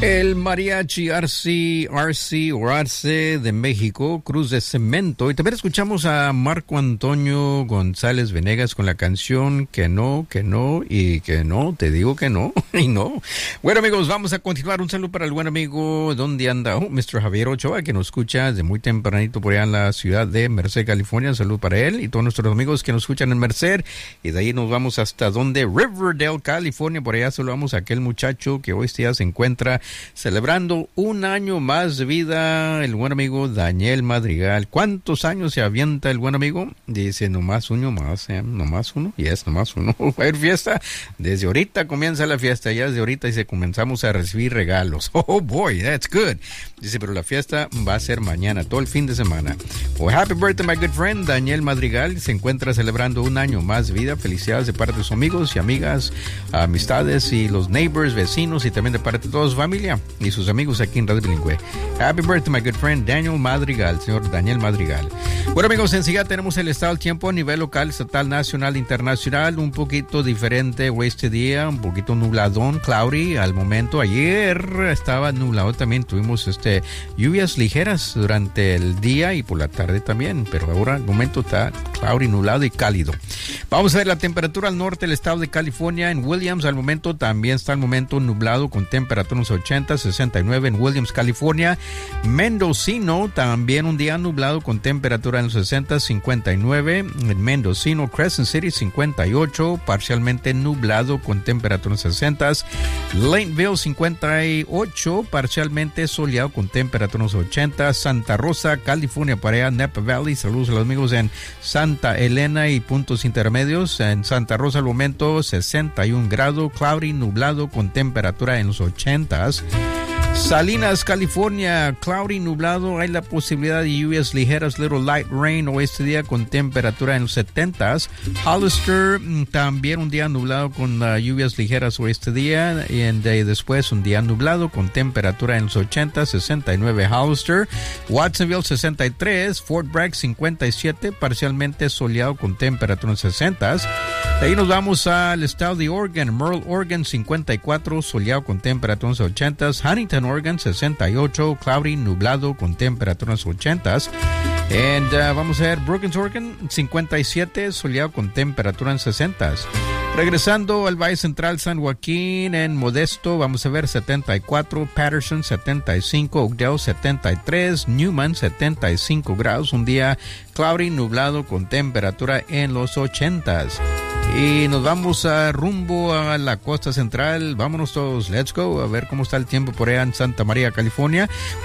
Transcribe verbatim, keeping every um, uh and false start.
El mariachi R C, R C o Arce de México, Cruz de Cemento. Y también escuchamos a Marco Antonio González Venegas con la canción Que no, que no y que no, te digo que no y no. Bueno, amigos, vamos a continuar. Un saludo para el buen amigo, ¿dónde anda? Oh, mister Javier Ochoa, que nos escucha desde muy tempranito por allá en la ciudad de Merced, California. Un saludo para él y todos nuestros amigos que nos escuchan en Merced. Y de ahí nos vamos hasta donde Riverdale, California. Por allá saludamos a aquel muchacho que hoy día se encuentra celebrando un año más de vida, el buen amigo Daniel Madrigal. ¿Cuántos años se avienta el buen amigo? Dice, nomás uno más, ¿eh? Nomás uno, y es nomás uno. Va a haber fiesta. Desde ahorita comienza la fiesta, ya desde ahorita dice, comenzamos a recibir regalos. Oh boy, that's good. Dice, pero la fiesta va a ser mañana, todo el fin de semana. Oh, happy birthday, my good friend Daniel Madrigal. Se encuentra celebrando un año más de vida. Felicidades de parte de sus amigos y amigas, amistades y los neighbors, vecinos y también de parte de toda su familia y sus amigos aquí en Radio Bilingüe. Happy birthday, my good friend Daniel Madrigal, señor Daniel Madrigal. Bueno, amigos, enseguida tenemos el estado del tiempo a nivel local, estatal, nacional, internacional. Un poquito diferente este día, un poquito nubladón, cloudy al momento. Ayer estaba nublado también, tuvimos este lluvias ligeras durante el día y por la tarde también, pero ahora al momento está cloudy, nublado y cálido. Vamos a ver la temperatura al norte del estado de California. En Williams al momento también está al momento nublado con temperatura unos ochenta, sesenta y nueve en Williams, California. Mendocino también un día nublado con temperatura en los sesenta, cincuenta y nueve en Mendocino. Crescent City cincuenta y ocho, parcialmente nublado con temperatura en los sesenta. Lainville cincuenta y ocho, parcialmente soleado con temperatura en los ochenta. Santa Rosa, California, para allá, Napa Valley. Saludos a los amigos en Santa Elena y puntos intermedios. En Santa Rosa al momento sesenta y un grados, cloudy, nublado con temperatura en los ochenta. Salinas, California, cloudy, nublado, hay la posibilidad de lluvias ligeras, little light rain o este día con temperatura en los setentas. Hollister, también un día nublado con uh, lluvias ligeras o este día, y de, después un día nublado con temperatura en los ochenta, sesenta y nueve Hollister. Watsonville sesenta y tres, Fort Bragg cincuenta y siete, parcialmente soleado con temperatura en los sesentas. De ahí nos vamos al estado de Oregon, Merle, Oregon cincuenta y cuatro, soleado con temperatura en los ochentas. Huntington, Oregon sesenta y ocho, cloudy, nublado con temperatura en los ochentas. And uh, vamos a ver Brookings, Oregon cincuenta y siete, soleado con temperatura en sesentas. Regresando al Valle Central, San Joaquín, en Modesto, vamos a ver setenta y cuatro, Patterson setenta y cinco, Oakdale setenta y tres, Newman setenta y cinco grados, un día cloudy, nublado con temperatura en los ochentas. Y nos vamos a rumbo a la costa central. Vámonos todos, let's go, a ver cómo está el tiempo por allá en Santa María, California.